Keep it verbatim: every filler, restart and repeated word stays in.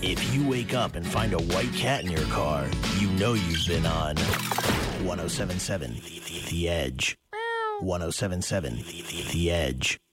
If you wake up and find a white cat in your car, you know you've been on one oh seven point seven The Edge. one oh seven point seven The Edge.